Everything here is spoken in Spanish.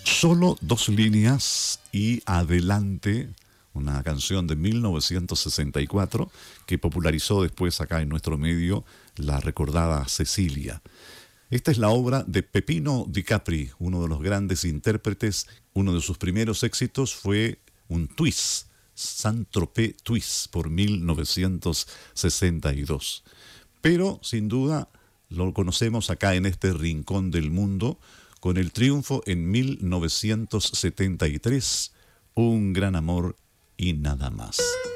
Solo dos líneas y adelante, una canción de 1964 que popularizó después acá en nuestro medio la recordada Cecilia. Esta es la obra de Peppino Di Capri, uno de los grandes intérpretes. Uno de sus primeros éxitos fue un twist, Saint-Tropez Twist, por 1962. Pero, sin duda, lo conocemos acá en este rincón del mundo con el triunfo en 1973, Un gran amor y nada más.